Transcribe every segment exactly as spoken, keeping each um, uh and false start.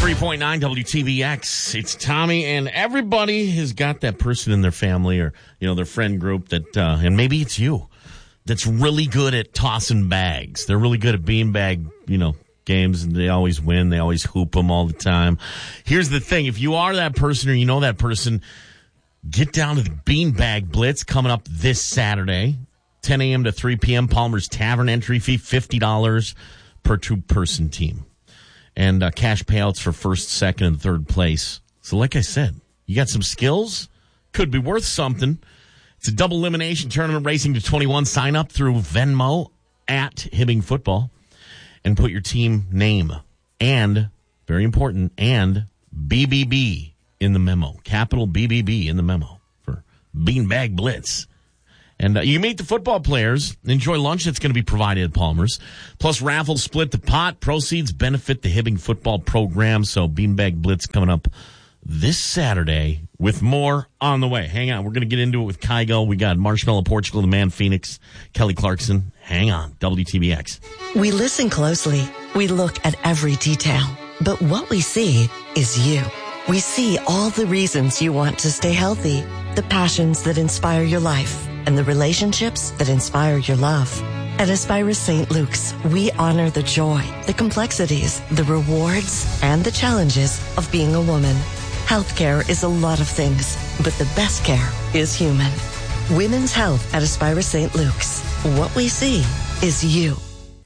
ninety-three point nine W T B X. It's Tommy, and everybody has got that person in their family or, you know, their friend group that, uh, and maybe it's you, that's really good at tossing bags. They're really good at beanbag, you know, games, and they always win. They always hoop them all the time. Here's the thing. If you are that person or you know that person, get down to the Beanbag Blitz coming up this Saturday, ten a.m. to three p.m. Palmer's Tavern entry fee, fifty dollars per two-person team. And uh, cash payouts for first, second, and third place. So like I said, you got some skills, could be worth something. It's a double elimination tournament racing to twenty-one. Sign up through Venmo at Hibbing Football and put your team name and, very important, and B B B in the memo. Capital B B B in the memo for Beanbag Blitz. And uh, you meet the football players, enjoy lunch that's going to be provided at Palmer's. Plus, raffles split the pot. Proceeds benefit the Hibbing football program. So, Beanbag Blitz coming up this Saturday with more on the way. Hang on. We're going to get into it with Kygo. We got Marshmallow Portugal, the Man Phoenix, Kelly Clarkson. Hang on. W T B X. We listen closely. We look at every detail. But what we see is you. We see all the reasons you want to stay healthy, the passions that inspire your life, and the relationships that inspire your love. At Aspira Saint Luke's, we honor the joy, the complexities, the rewards, and the challenges of being a woman. Healthcare is a lot of things, but the best care is human. Women's health at Aspira Saint Luke's. What we see is you.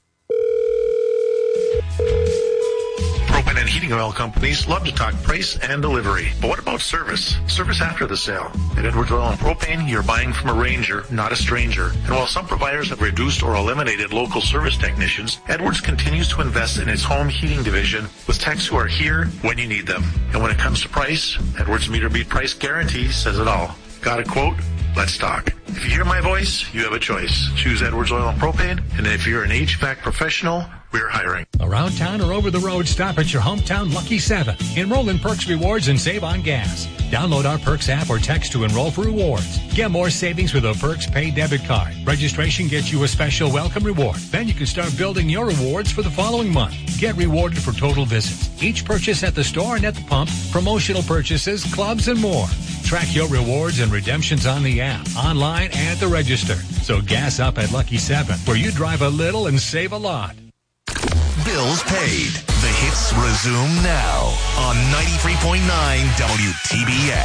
Propane and heating oil companies love to talk price and delivery. But what about service? Service after the sale. At Edwards Oil and Propane, you're buying from a ranger, not a stranger. And while some providers have reduced or eliminated local service technicians, Edwards continues to invest in its home heating division with techs who are here when you need them. And when it comes to price, Edwards Meter Beat Price Guarantee says it all. Got a quote? Let's talk. If you hear my voice, you have a choice. Choose Edwards Oil and Propane. And if you're an H V A C professional, we're hiring. Around town or over the road, stop at your hometown Lucky seven. Enroll in Perks Rewards and save on gas. Download our Perks app or text to enroll for rewards. Get more savings with a Perks Pay debit card. Registration gets you a special welcome reward. Then you can start building your rewards for the following month. Get rewarded for total visits, each purchase at the store and at the pump, promotional purchases, clubs, and more. Track your rewards and redemptions on the app, online, and at the register. So gas up at Lucky seven, where you drive a little and save a lot. Bills paid. The hits resume now on ninety-three point nine W T B X.